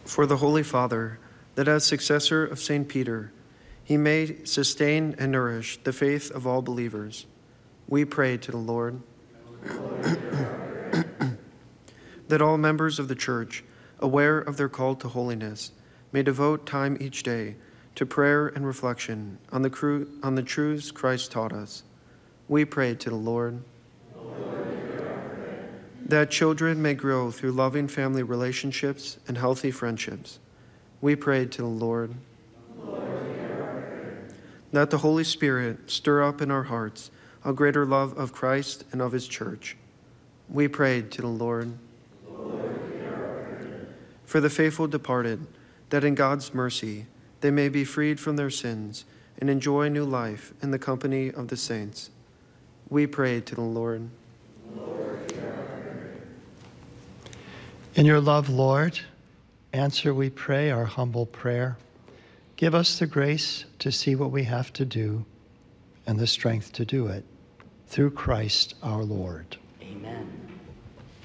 For the Holy Father, that as successor of St. Peter, he may sustain and nourish the faith of all believers, we pray to the Lord. That all members of the Church, aware of their call to holiness, may devote time each day to prayer and reflection on the truths Christ taught us. We pray to the Lord. That children may grow through loving family relationships and healthy friendships. We pray to the Lord. That the Holy Spirit stir up in our hearts a greater love of Christ and of his Church. We pray to the Lord. For the faithful departed, that in God's mercy they may be freed from their sins and enjoy new life in the company of the saints. We pray to the Lord. In your love, Lord, answer, we pray, our humble prayer. Give us the grace to see what we have to do and the strength to do it. Through Christ our Lord. Amen.